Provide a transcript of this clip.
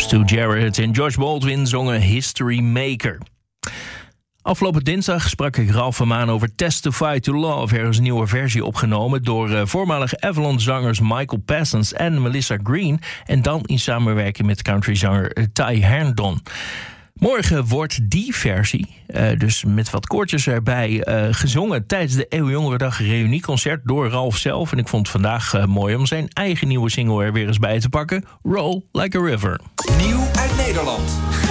Stu Jarrett en Josh Baldwin zongen History Maker. Afgelopen dinsdag sprak ik Ralph van Maan over Testify to Love. Er is een nieuwe versie opgenomen door voormalig Avalon-zangers Michael Parsons en Melissa Green. En dan in samenwerking met countryzanger Ty Herndon. Morgen wordt die versie, dus met wat koortjes erbij, gezongen tijdens de Eeuwjongerendag reunieconcert door Ralph zelf. En ik vond het vandaag mooi om zijn eigen nieuwe single er weer eens bij te pakken. Roll Like a River. Nieuw uit Nederland.